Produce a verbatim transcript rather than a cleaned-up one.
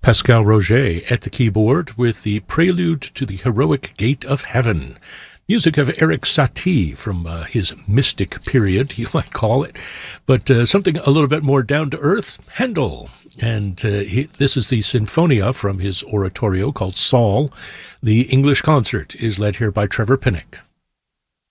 Pascal Roger at the keyboard with the prelude to the heroic Gate of Heaven. Music of Erik Satie from uh, his mystic period, you might call it, but uh, something a little bit more down-to-earth, Handel. And uh, he, this is the Sinfonia from his oratorio called Saul. The English concert is led here by Trevor Pinnock.